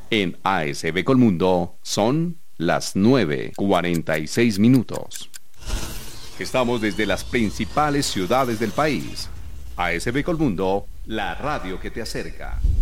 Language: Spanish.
En ASB Colmundo son las 9:46. Estamos desde las principales ciudades del país. ASB Colmundo, la radio que te acerca.